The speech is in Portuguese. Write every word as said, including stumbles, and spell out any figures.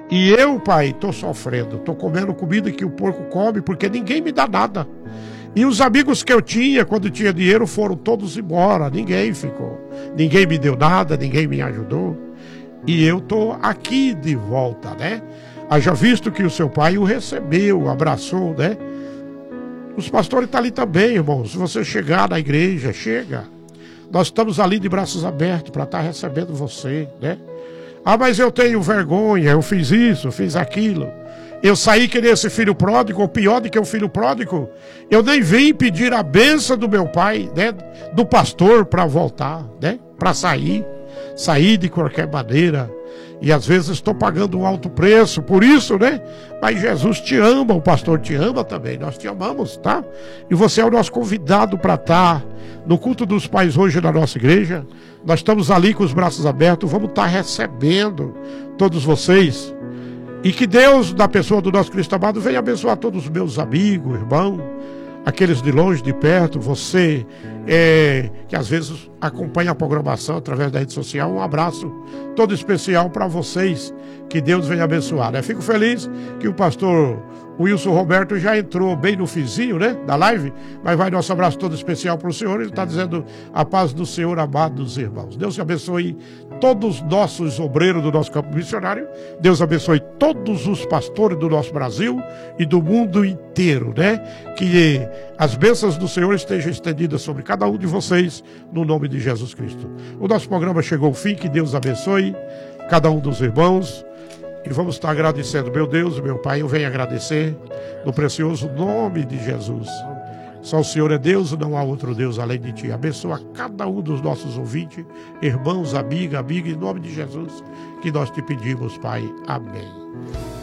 E eu, pai, estou sofrendo, estou comendo comida que o porco come, porque ninguém me dá nada. E os amigos que eu tinha, quando tinha dinheiro, foram todos embora, ninguém ficou. Ninguém me deu nada, ninguém me ajudou. E eu estou aqui de volta, né? Haja visto que o seu pai o recebeu, abraçou, né? Os pastores estão ali também, irmãos. Se você chegar na igreja, chega. Nós estamos ali de braços abertos para estar recebendo você, né? Ah, mas eu tenho vergonha, eu fiz isso, eu fiz aquilo. Eu saí que nem esse filho pródigo, ou pior do que o filho pródigo. Eu nem vim pedir a bênção do meu pai, né? Do pastor para voltar, né? Para sair. Sair de qualquer maneira. E às vezes estou pagando um alto preço por isso, né? Mas Jesus te ama, o pastor te ama também. Nós te amamos, tá? E você é o nosso convidado para estar no culto dos pais hoje na nossa igreja. Nós estamos ali com os braços abertos. Vamos estar recebendo todos vocês. E que Deus, na pessoa do nosso Cristo amado, venha abençoar todos os meus amigos, irmãos, aqueles de longe, de perto, você é, que às vezes acompanha a programação através da rede social. Um abraço todo especial para vocês. Que Deus venha abençoar, né? Fico feliz que o pastor Wilson Roberto já entrou bem no fizinho, né, da live, mas vai nosso abraço todo especial para o senhor. Ele está dizendo a paz do Senhor, amados irmãos. Deus abençoe todos os nossos obreiros do nosso campo missionário. Deus abençoe todos os pastores do nosso Brasil e do mundo inteiro, né? Que as bênçãos do Senhor estejam estendidas sobre cada um de vocês, no nome de Jesus Cristo. O nosso programa chegou ao fim. Que Deus abençoe cada um dos irmãos. E vamos estar agradecendo, meu Deus, meu Pai, eu venho agradecer no precioso nome de Jesus. Só o Senhor é Deus, não há outro Deus além de Ti. Abençoa cada um dos nossos ouvintes, irmãos, amiga, amiga, em nome de Jesus, que nós te pedimos, Pai. Amém.